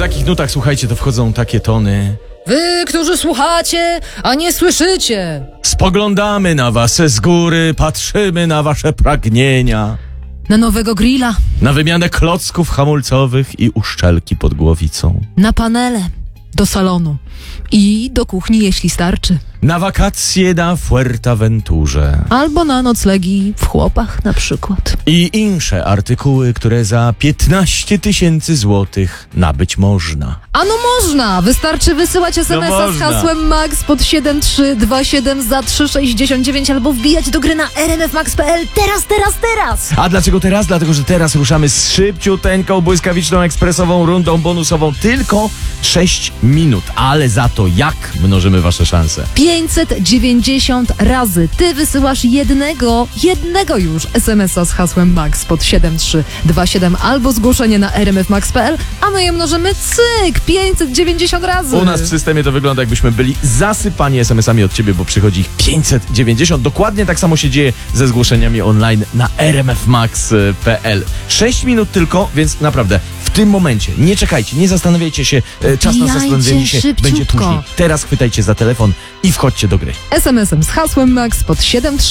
takich nutach, słuchajcie, to wchodzą takie tony. Wy, którzy słuchacie, a nie słyszycie. Spoglądamy na was z góry, patrzymy na wasze pragnienia. Na nowego grilla, Na wymianę klocków hamulcowych i uszczelki pod głowicą. na panele, do salonu i do kuchni, jeśli starczy. Na wakacje na Fuerteventurze. Albo na noclegi w Chłopach na przykład. I inne artykuły, które za 15 000 złotych nabyć można. Ano można! Wystarczy wysyłać SMS-a z można. hasłem MAX pod 7327 za 3,69 albo wbijać do gry na rmfmax.pl teraz! A dlaczego teraz? Dlatego, że teraz ruszamy z szybciuteńką, błyskawiczną, ekspresową rundą bonusową. Tylko 6 minut. Ale za to jak mnożymy wasze szanse? 590 razy. Ty wysyłasz jednego już SMS-a z hasłem MAX pod 7327 albo zgłoszenie na rmfmax.pl, a my je mnożymy 590 razy. U nas w systemie to wygląda, jakbyśmy byli zasypani SMS-ami od ciebie, bo przychodzi ich 590. Dokładnie tak samo się dzieje ze zgłoszeniami online na rmfmax.pl. 6 minut tylko, więc naprawdę w tym momencie nie czekajcie, nie zastanawiajcie się, czas na zastanowienie się szybciutko. będzie później. Teraz chwytajcie za telefon i wchodźcie do gry. SMS-em z hasłem MAX pod 7327